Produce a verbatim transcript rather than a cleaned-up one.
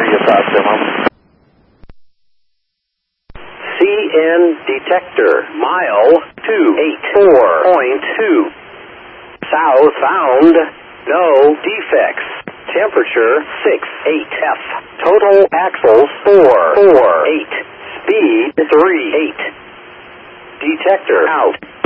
Sirius Optimum. C N detector, mile two eight four point two. Southbound, no defects. Temperature six eight F. Total axles four four eight. Speed three eight. Detector out.